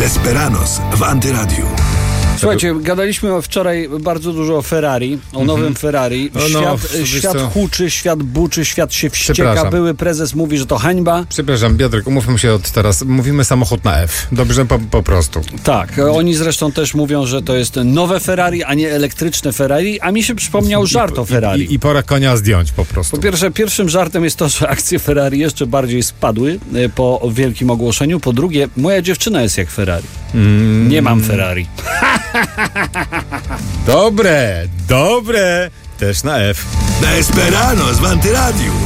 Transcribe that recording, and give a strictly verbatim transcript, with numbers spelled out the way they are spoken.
Desperados w Antyradiu. Słuchajcie, gadaliśmy wczoraj bardzo dużo o Ferrari, o nowym Ferrari. No, no, Świat, wiesz świat co? huczy, świat buczy, świat się wścieka. Przepraszam. Były prezes mówi, że to hańba. Przepraszam, Piotrek, umówmy się od teraz. Mówimy samochód na F. Dobrze, po, po prostu. Tak, oni zresztą też mówią, że to jest nowe Ferrari, a nie elektryczne Ferrari, a mi się przypomniał żart o Ferrari. I, i pora konia zdjąć po prostu. Po pierwsze, pierwszym żartem jest to, że akcje Ferrari jeszcze bardziej spadły e, po wielkim ogłoszeniu. Po drugie, moja dziewczyna jest jak Ferrari. Mm. Nie mam Ferrari. Dobre, dobre. Też na F. Desperados w Antyradiu.